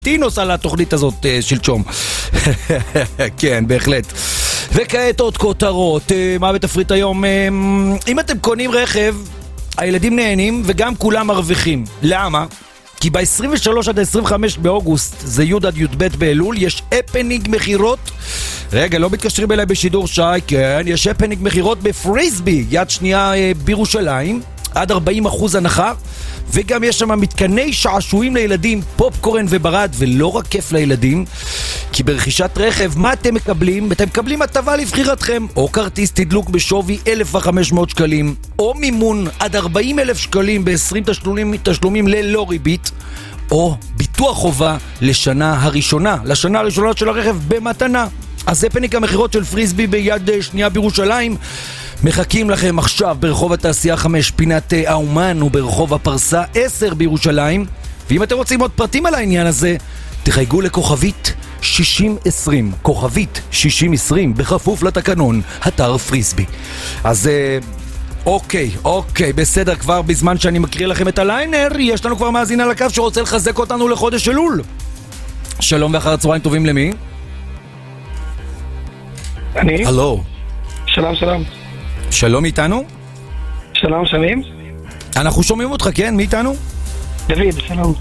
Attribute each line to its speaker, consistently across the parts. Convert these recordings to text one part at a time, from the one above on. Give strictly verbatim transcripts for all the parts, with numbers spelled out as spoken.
Speaker 1: טינוס על התוכנית הזאת שלשום. כן, בהחלט. וכעת עוד כותרות. מה בתפריט היום? אם אתם קונים רכב, הילדים נהנים וגם כולם מרוויחים. למה? כי ב-עשרים ושלושה עד עשרים וחמישה באוגוסט, זה י' עד י' ב' באלול, יש הפנינג מחירות. רגע, לא מתקשרים אליי בשידור שי, כן, יש הפנינג מחירות בפריסבי, יד שנייה בירושלים, עד ארבעים אחוז הנחה, וגם יש שם מתקני שעשועים לילדים, פופקורן וברד, ולא רק כיף לילדים, כי ברכישת רכב, מה אתם מקבלים? אתם מקבלים הטבה לבחירתכם, או כרטיס תדלוק בשווי אלף וחמש מאות שקלים, או מימון עד ארבעים אלף שקלים ב-עשרים תשלומים, תשלומים ללא ריבית, או ביטוח חובה לשנה הראשונה, לשנה הראשונה של הרכב במתנה. אז זה פניק המחירות של פריסבי ביד שנייה בירושלים. מחכים לכם עכשיו ברחוב התעשייה חמש פינת האומן וברחוב הפרסה עשר בירושלים. ואם אתם רוצים עוד פרטים על העניין הזה, תחייגו לכוכבית שישים עשרים, כוכבית שישים עשרים, בכפוף לתקנון, אתר פריסבי. אז אוקיי, אוקיי, בסדר, כבר בזמן שאני מקריא לכם את הליינר, יש לנו כבר מאזין על הקו שרוצה לחזק אותנו לחודש אלול. שלום ואחר הצהריים טובים, למי?
Speaker 2: אני?
Speaker 1: הלו.
Speaker 2: שלום, שלום.
Speaker 1: שלום, איתנו?
Speaker 2: שלום, שומעים?
Speaker 1: אנחנו שומעים אותך, כן? מי איתנו?
Speaker 2: דוד, שלום.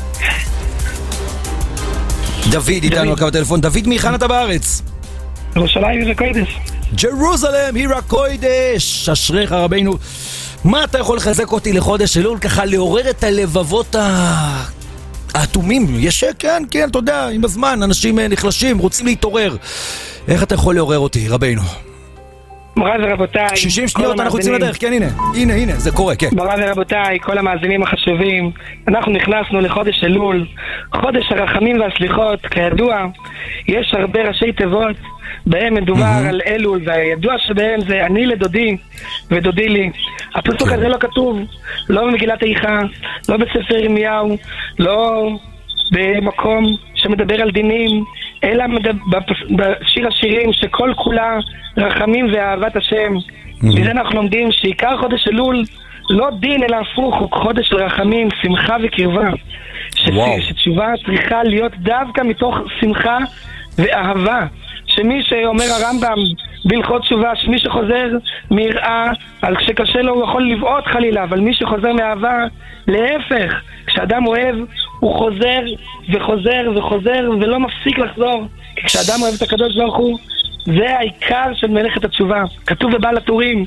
Speaker 1: דוד איתנו על קו הטלפון. דוד, מהיכן אתה בארץ?
Speaker 2: ירושלים עיר הקודש.
Speaker 1: ג'רוזלם, עיר הקודש. אשריך רבינו. מה אתה יכול לחזק אותי לחודש אלול, ככה לעורר את הלבבות האטומים? יש, כן, כן, אתה יודע, עם הזמן אנשים נחלשים, רוצים להתעורר. איך אתה יכול לעורר אותי, רבינו?
Speaker 2: מוריי ורבותיי,
Speaker 1: שישים שניות אנחנו יוצאים לדרך, כן, הנה, הנה, הנה, זה קורה, כן.
Speaker 2: מוריי ורבותיי, כל המאזינים החשובים, אנחנו נכנסנו לחודש אלול, חודש הרחמים והסליחות. כידוע, יש הרבה ראשי תיבות בהם מדובר על אלול, והידוע שבהם זה אני לדודי ודודי לי. הפסוק הזה לא כתוב, לא במגילת איכה, לא בספר ירמיהו, לא במקום שמדבר על דינים, אלא בשיר השירים שכל כולה רחמים ואהבת השם. מזה אנחנו לומדים שעיקר חודש אלול לא דין אלא הפוך, הוא חודש של רחמים, שמחה וקרבה, שתשובה צריכה להיות דווקא מתוך שמחה ואהבה, שמי שאומר הרמב"ם בהלכות תשובה, שמי שחוזר מיראה, על כשקשה לו הוא יכול לבעוט חלילה, אבל מי שחוזר מאהבה, להפך, כשאדם אוהב הוא חוזר וחוזר וחוזר ולא מפסיק לחזור. כי כשאדם אוהב את הקדוש ברוך הוא, זה העיקר של מלאכת התשובה. כתוב בבעל הטורים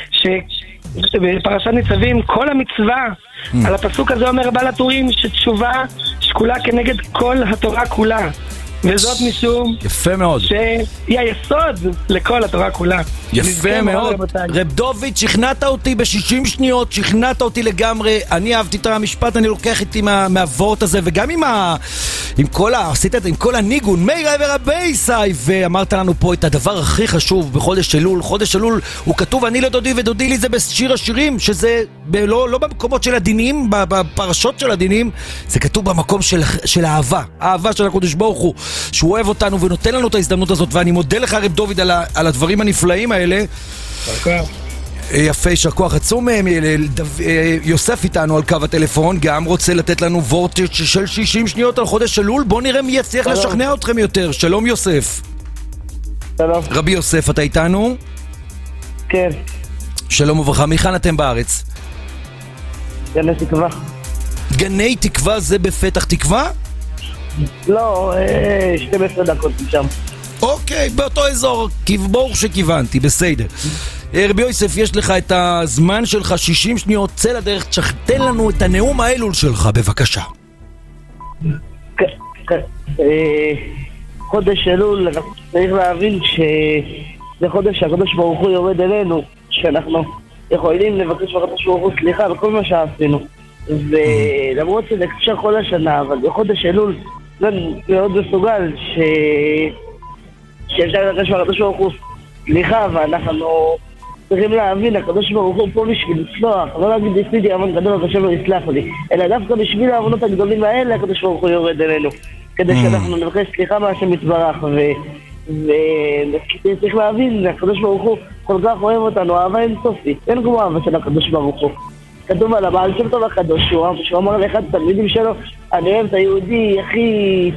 Speaker 2: שבפרשת ניצבים כל המצווה על הפסוק הזה אומר בעל הטורים שתשובה שקולה כנגד כל התורה כולה, וזאת משום
Speaker 1: יפה מאוד
Speaker 2: שהיא היסוד לכל התורה כולה.
Speaker 1: יפה מאוד. רב דוד, שכנעת אותי ב-שישים שניות, שכנעת אותי לגמרי. אני אהבתי את המשפט, אני לוקח איתי מה, מהוורט הזה, וגם עם ה... עם כל ה... עשית את זה, עם כל הניגון, מי רבי רבי סי, ואמרת לנו פה את הדבר הכי חשוב בחודש אלול. חודש אלול הוא כתוב אני לדודי ודודי לי, זה בשיר השירים, שזה ב- לא, לא במקומות של הדינים, בפרשות של הדינים, זה כתוב במקום של, של האהבה, האהבה של הקדוש ברוך הוא, שהוא אוהב אותנו ונותן לנו את ההזדמנות הזאת, ואני מודה לך רב דוד על, ה, על הדברים הנפלאים האלה. יפה, יישר כוח עצום. יוסף איתנו על קו הטלפון, גם רוצה לתת לנו וורט של שישים שניות על חודש אלול. בוא נראה מי יצליח לשכנע אתכם יותר. שלום יוסף.
Speaker 3: שלום.
Speaker 1: רבי יוסף, אתה איתנו?
Speaker 3: כן.
Speaker 1: שלום וברכה, מכאן אתם בארץ?
Speaker 3: גני תקווה.
Speaker 1: גני תקווה זה בפתח תקווה?
Speaker 3: לא, שתים עשרה דקות משם.
Speaker 1: אוקיי, באותו אזור, ברוך שכיוונתי, בסדר. רבי יוסף, יש לך את הזמן שלך, שישים שניות, צא לדרך, תן לנו את הנאום האלול שלך, בבקשה.
Speaker 3: חודש אלול, צריך להבין שזה חודש שהקדוש ברוך הוא יורד אלינו, שאנחנו יכולים לבקש מהקדוש ברוך הוא סליחה על כל מה שעשינו, ולמרות שזה קשה כל השנה, אבל בחודש אלול זה מאוד מסוגל ש... שאפשר לבקש מהקדוש ברוך הוא סליחה, ואנחנו צריכים להבין, הקדוש ברוך הוא פה בשביל לסלוח, לא להגיד עשיתי עוון גדול והשם לא יסלח לי, אלא דווקא בשביל העוונות הגדולים האלה הקדוש ברוך הוא יורד אלינו, כדי שאנחנו נבקש סליחה מהשם יתברך. וצריך להבין, הקדוש ברוך הוא כל כך אוהב אותנו, אהבה אינסופית, אין כמו אהבה של הקדוש ברוך הוא. כתוב על הבעל שם טוב הקדוש, שהוא אמר לאחד התלמידים שלו, אני אוהב את היהודי הכי